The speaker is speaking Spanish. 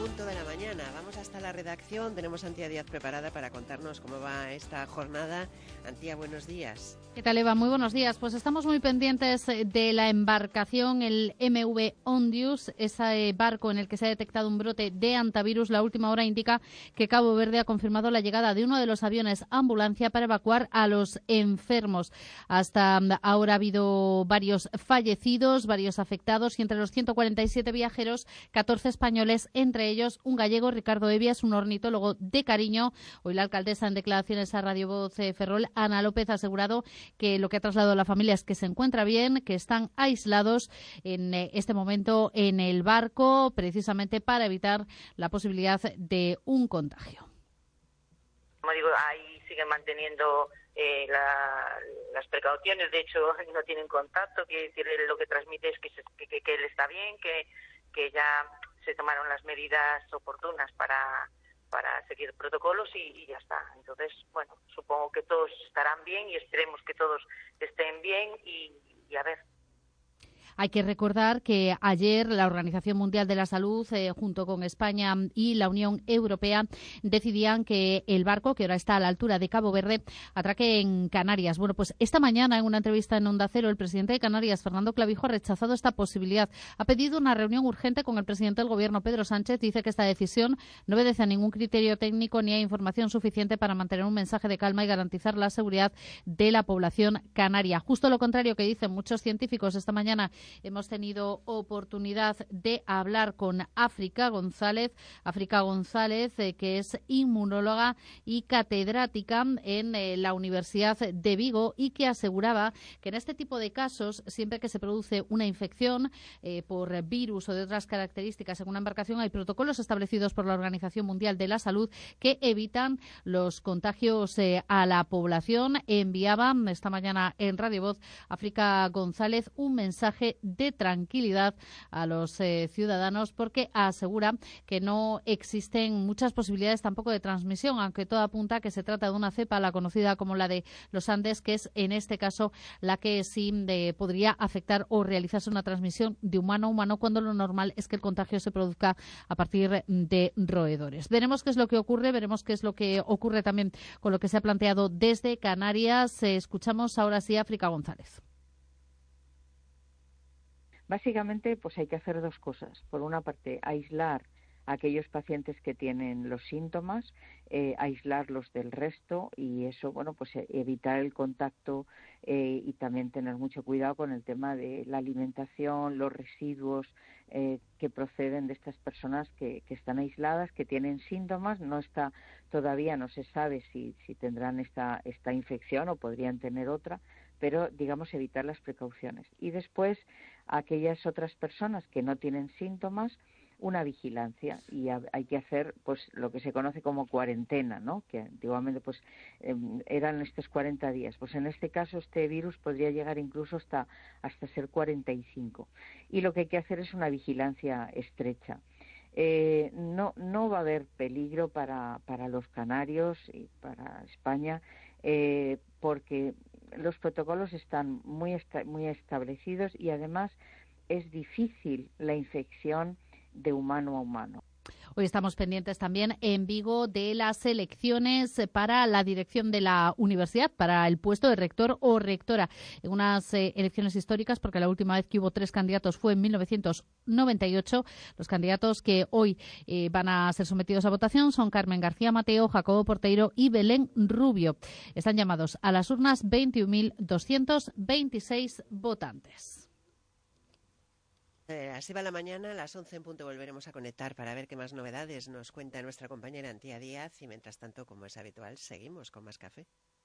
punto de la mañana. Vamos hasta la redacción. Tenemos a Antía Díaz preparada para contarnos cómo va esta jornada. Antía, buenos días. ¿Qué tal, Eva? Muy buenos días. Pues estamos muy pendientes de la embarcación, el MV Ondius, ese barco en el que se ha detectado un brote de hantavirus. La última hora indica que Cabo Verde ha confirmado la llegada de uno de los aviones ambulancia para evacuar a los enfermos. Hasta ahora ha habido varios fallecidos, varios afectados y entre los 147 viajeros, 14 españoles, entre ellos un gallego, Ricardo Evias, un ornitólogo de cariño. Hoy la alcaldesa, en declaraciones a Radio Voz Ferrol, Ana López, ha asegurado que lo que ha trasladado a la familia es que se encuentra bien, que están aislados en este momento en el barco, precisamente para evitar la posibilidad de un contagio. Como digo, ahí siguen manteniendo las precauciones. De hecho, no tienen contacto, que lo que transmite es que él está bien, que ya se tomaron las medidas oportunas para seguir protocolos y ya está. Entonces, bueno, supongo que todos estarán bien y esperemos que todos estén bien y a ver. Hay que recordar que ayer la Organización Mundial de la Salud, junto con España y la Unión Europea, decidían que el barco, que ahora está a la altura de Cabo Verde, atraque en Canarias. Bueno, pues esta mañana, en una entrevista en Onda Cero, el presidente de Canarias, Fernando Clavijo, ha rechazado esta posibilidad. Ha pedido una reunión urgente con el presidente del Gobierno, Pedro Sánchez. Dice que esta decisión no obedece a ningún criterio técnico ni a información suficiente para mantener un mensaje de calma y garantizar la seguridad de la población canaria. Justo lo contrario que dicen muchos científicos. Esta mañana hemos tenido oportunidad de hablar con África González, que es inmunóloga y catedrática en la Universidad de Vigo, y que aseguraba que en este tipo de casos, siempre que se produce una infección por virus o de otras características en una embarcación, hay protocolos establecidos por la Organización Mundial de la Salud que evitan los contagios a la población. Enviaba esta mañana en Radio Voz África González un mensaje de tranquilidad a los ciudadanos, porque asegura que no existen muchas posibilidades tampoco de transmisión, aunque todo apunta a que se trata de una cepa, la conocida como la de los Andes, que es en este caso la que sí podría afectar o realizarse una transmisión de humano a humano, cuando lo normal es que el contagio se produzca a partir de roedores. Veremos qué es lo que ocurre, veremos qué es lo que ocurre también con lo que se ha planteado desde Canarias. Escuchamos ahora sí a África González. Básicamente, pues hay que hacer dos cosas. Por una parte, aislar a aquellos pacientes que tienen los síntomas, aislarlos del resto, y eso, bueno, pues evitar el contacto y también tener mucho cuidado con el tema de la alimentación, los residuos que proceden de estas personas que están aisladas, que tienen síntomas. Todavía no se sabe si tendrán esta infección o podrían tener otra, pero digamos evitar las precauciones. Y después, a aquellas otras personas que no tienen síntomas, una vigilancia, y hay que hacer pues lo que se conoce como cuarentena, ¿no? Que antiguamente pues eran estos 40 días. Pues en este caso este virus podría llegar incluso hasta ser 45. Y lo que hay que hacer es una vigilancia estrecha. No va a haber peligro para los canarios y para España, porque los protocolos están muy establecidos, y además es difícil la infección de humano a humano. Hoy estamos pendientes también en Vigo de las elecciones para la dirección de la universidad, para el puesto de rector o rectora. En unas elecciones históricas, porque la última vez que hubo 3 candidatos fue en 1998. Los candidatos que hoy van a ser sometidos a votación son Carmen García Mateo, Jacobo Porteiro y Belén Rubio. Están llamados a las urnas 21.226 votantes. Así va la mañana, a las 11 en punto volveremos a conectar para ver qué más novedades nos cuenta nuestra compañera Antía Díaz, y mientras tanto, como es habitual, seguimos con más café.